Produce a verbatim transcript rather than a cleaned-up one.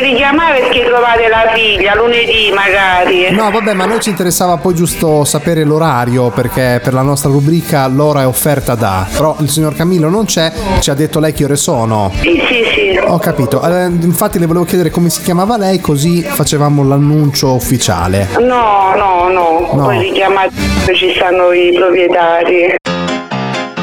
richiamare perché trovate la figlia lunedì magari. No, vabbè, ma a noi ci interessava poi giusto sapere l'orario, perché per la nostra rubrica l'ora è offerta da. Però il signor Camillo non c'è, ci ha detto lei che ore sono. Sì, sì, sì. Ho capito. Eh, infatti le volevo chiedere come si chiamava lei, così facevamo l'annuncio ufficiale. No, no, no, No. poi richiamate, ci stanno i proprietari.